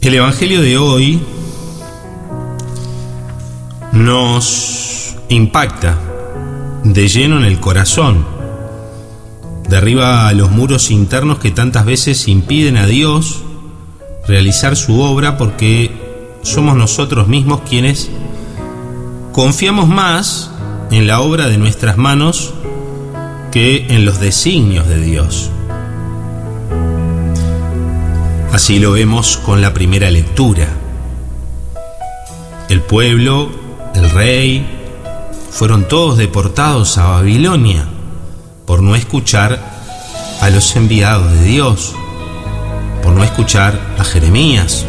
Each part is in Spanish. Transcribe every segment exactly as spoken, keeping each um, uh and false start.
El Evangelio de hoy nos impacta de lleno en el corazón, derriba los muros internos que tantas veces impiden a Dios realizar su obra, porque somos nosotros mismos quienes confiamos más en la obra de nuestras manos que en los designios de Dios. Así lo vemos con la primera lectura. El pueblo, el rey, fueron todos deportados a Babilonia por no escuchar a los enviados de Dios, por no escuchar a Jeremías.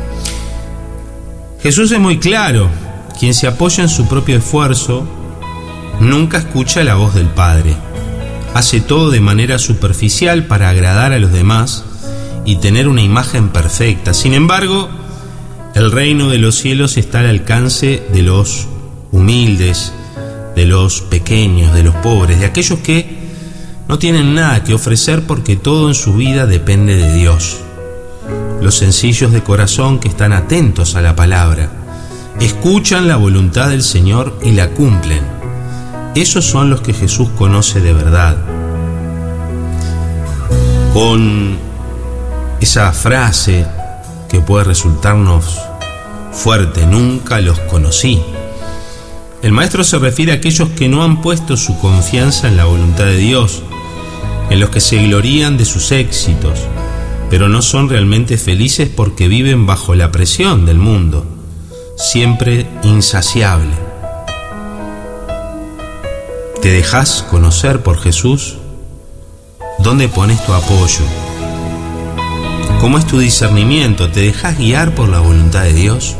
Jesús es muy claro: quien se apoya en su propio esfuerzo nunca escucha la voz del Padre. Hace todo de manera superficial para agradar a los demás y tener una imagen perfecta. Sin embargo, el reino de los cielos está al alcance de los humildes, de los pequeños, de los pobres, de aquellos que no tienen nada que ofrecer porque todo en su vida depende de Dios. Los sencillos de corazón que están atentos a la palabra, escuchan la voluntad del Señor y la cumplen. Esos son los que Jesús conoce de verdad. Con esa frase que puede resultarnos fuerte: nunca los conocí, el Maestro se refiere a aquellos que no han puesto su confianza en la voluntad de Dios, en los que se glorían de sus éxitos, pero no son realmente felices porque viven bajo la presión del mundo, siempre insaciable. ¿Te dejas conocer por Jesús? ¿Dónde pones tu apoyo? ¿Cómo es tu discernimiento? ¿Te dejas guiar por la voluntad de Dios?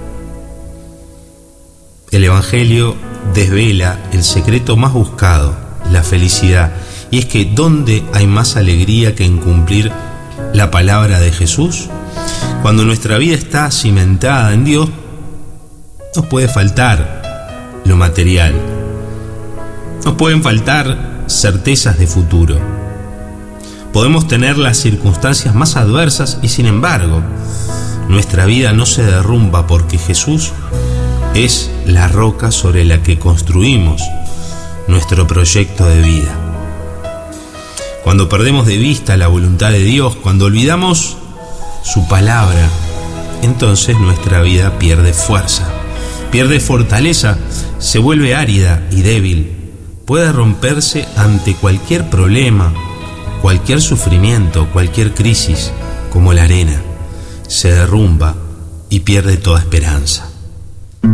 El Evangelio desvela el secreto más buscado, la felicidad, y es que ¿dónde hay más alegría que en cumplir la palabra de Jesús? Cuando nuestra vida está cimentada en Dios, nos puede faltar lo material, nos pueden faltar certezas de futuro, podemos tener las circunstancias más adversas y sin embargo nuestra vida no se derrumba, porque Jesús es la roca sobre la que construimos nuestro proyecto de vida. Cuando perdemos de vista la voluntad de Dios, cuando olvidamos su palabra, entonces nuestra vida pierde fuerza, pierde fortaleza, se vuelve árida y débil, puede romperse ante cualquier problema, cualquier sufrimiento, cualquier crisis, como la arena, se derrumba y pierde toda esperanza.